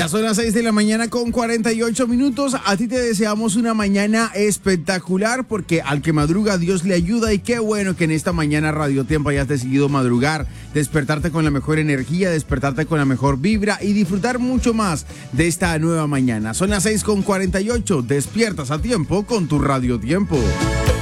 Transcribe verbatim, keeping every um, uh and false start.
Ya son las seis de la mañana con cuarenta y ocho minutos. A ti te deseamos una mañana espectacular porque al que madruga Dios le ayuda y qué bueno que en esta mañana Radio Tiempo hayas decidido madrugar, despertarte con la mejor energía, despertarte con la mejor vibra y disfrutar mucho más de esta nueva mañana. Son las seis con cuarenta y ocho. Despiertas a tiempo con tu Radio Tiempo.